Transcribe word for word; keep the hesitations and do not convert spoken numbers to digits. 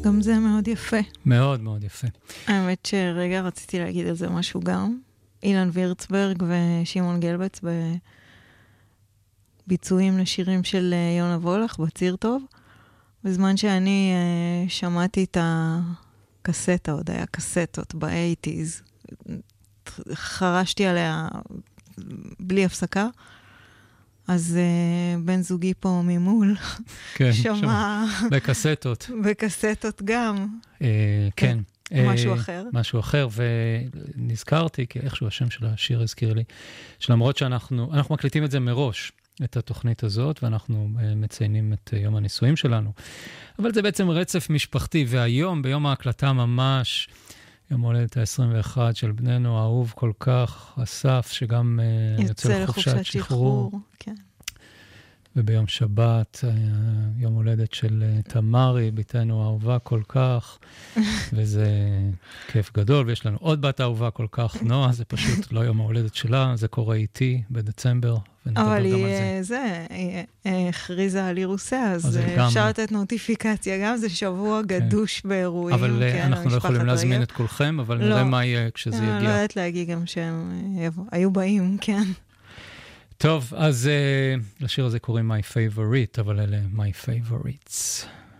גם זה מאוד יפה. מאוד מאוד יפה. האמת שרגע רציתי להגיד על זה משהו גם. אילן וירצברג ושימון גלבץ בביצועים לשירים של יונה וולך בציר טוב. בזמן שאני uh, שמעתי את הקסטה, עוד היה קסטות ב-שמונים, חרשתי עליה בלי הפסקה, אז uh, בן זוגי פה ממול, כן, שמע... שמע בקסטות. בקסטות גם. Uh, כן. משהו אחר. משהו אחר, ונזכרתי, כי איכשהו השם של השיר הזכיר לי, שלמרות שאנחנו אנחנו מקליטים את זה מראש, את התוכנית הזאת, ואנחנו מציינים את יום הנישואים שלנו. אבל זה בעצם רצף משפחתי, והיום, ביום ההקלטה ממש, יום הולדת ה-עשרים ואחת של בננו האהוב כל כך, אסף, שגם יוצא לחופשת שחרור. כן. וביום שבת, יום הולדת של תמרי, ביתנו האהובה כל כך, וזה כיף גדול, ויש לנו עוד בת האהובה כל כך, נועה, זה פשוט לא יום ההולדת שלה, זה קורה איתי בדצמבר, אבל היא זה, היא הכריזה על אירוסיה, אז אפשר לתת נוטיפיקציה, גם זה שבוע גדוש באירועים. אבל אנחנו לא יכולים להזמין את כולכם, אבל נראה מה יהיה כשזה יגיע. אני לא יודעת להגיד גם שהם היו באים, כן. טוב, אז uh, לשיר הזה קוראים My Favorite, אבל אלה My Favorites.